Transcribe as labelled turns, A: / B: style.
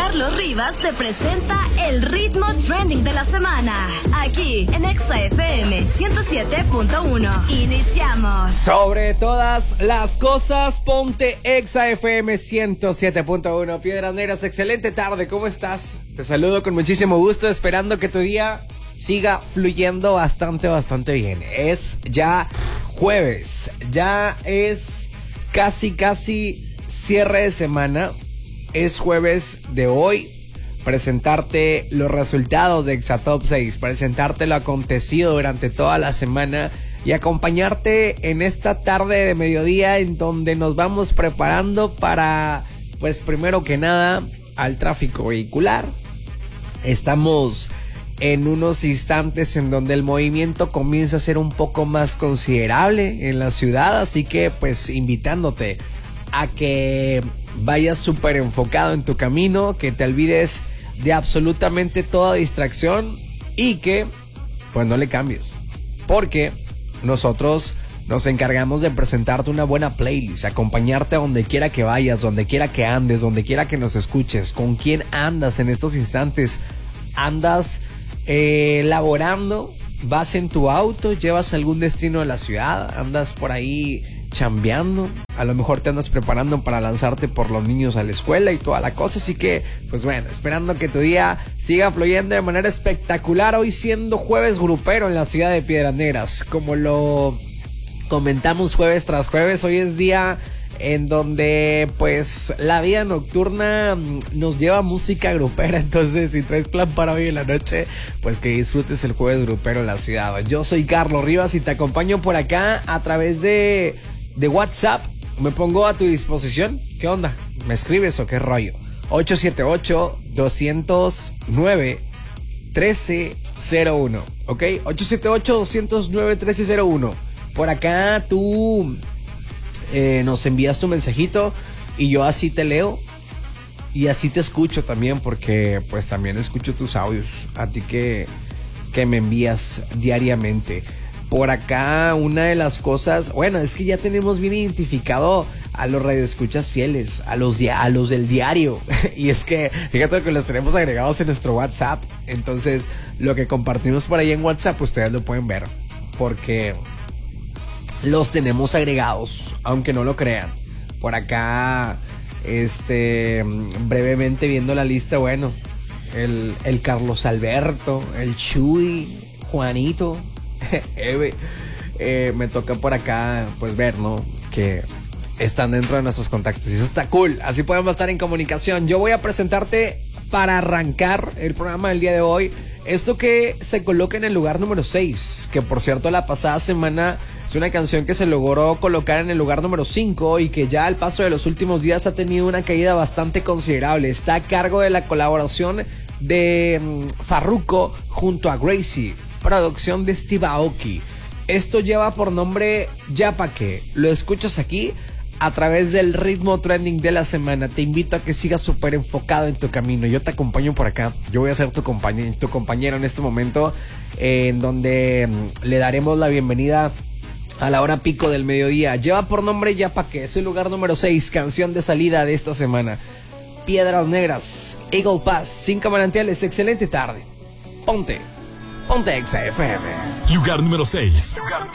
A: Carlos Rivas te presenta el ritmo trending de la semana, aquí en Exa FM 107.1. Iniciamos.
B: Sobre todas las cosas, ponte Exa FM 107.1. Piedras Negras, excelente tarde, ¿cómo estás? Te saludo con muchísimo gusto, esperando que tu día siga fluyendo bastante bien. Es ya jueves, ya es casi cierre de semana. Es jueves de hoy. Presentarte los resultados de Exa Top 6, presentarte lo acontecido durante toda la semana y acompañarte en esta tarde de mediodía en donde nos vamos preparando para, pues primero que nada, al tráfico vehicular. Estamos en unos instantes en donde el movimiento comienza a ser un poco más considerable en la ciudad, así que pues invitándote a que vayas súper enfocado en tu camino, que te olvides de absolutamente toda distracción y que pues no le cambies, porque nosotros nos encargamos de presentarte una buena playlist, acompañarte a donde quiera que vayas, donde quiera que andes, donde quiera que nos escuches. ¿Con quién andas en estos instantes? ¿Andas laborando? ¿Vas en tu auto? ¿Llevas algún destino de la ciudad? ¿Andas por ahí chambeando? A lo mejor te andas preparando para lanzarte por los niños a la escuela y toda la cosa. Así que, pues bueno, esperando que tu día siga fluyendo de manera espectacular. Hoy siendo jueves grupero en la ciudad de Piedras Negras, como lo comentamos jueves tras jueves, hoy es día en donde pues la vida nocturna nos lleva música grupera. Entonces si traes plan para hoy en la noche, pues que disfrutes el jueves grupero en la ciudad. Yo soy Carlos Rivas y te acompaño por acá a través de WhatsApp. Me pongo a tu disposición. ¿Qué onda? ¿Me escribes o qué rollo? 878-209-1301, ¿ok? 878-209-1301. Por acá tú nos envías tu mensajito y yo así te leo y así te escucho también, porque pues también escucho tus audios a ti que me envías diariamente. Por acá una de las cosas, bueno, es que ya tenemos bien identificado a los radioescuchas fieles, a los del diario. Y es que fíjate que los tenemos agregados en nuestro WhatsApp. Entonces lo que compartimos por ahí en WhatsApp ustedes lo pueden ver, porque los tenemos agregados, aunque no lo crean. Por acá, brevemente viendo la lista, bueno, el Carlos Alberto, el Chuy, Juanito, me toca por acá, pues ver, ¿no? Que están dentro de nuestros contactos. Y eso está cool, así podemos estar en comunicación. Yo voy a presentarte, para arrancar el programa del día de hoy, esto que se coloca en el lugar número 6, que por cierto la pasada semana es una canción que se logró colocar en el lugar número 5 y que ya al paso de los últimos días ha tenido una caída bastante considerable. Está a cargo de la colaboración de Farruko junto a Gracie, producción de Steve Aoki. Esto lleva por nombre Ya Pa' Qué. Lo escuchas aquí a través del ritmo trending de la semana. Te invito a que sigas súper enfocado en tu camino. Yo te acompaño por acá. Yo voy a ser tu compañero en este momento, en donde le daremos la bienvenida a la hora pico del mediodía. Lleva por nombre Ya Pa' Qué. Es el lugar número 6, canción de salida de esta semana. Piedras Negras, Eagle Pass, Cinco Manantiales. Excelente tarde. Ponte Exa FM.
C: Lugar número 6.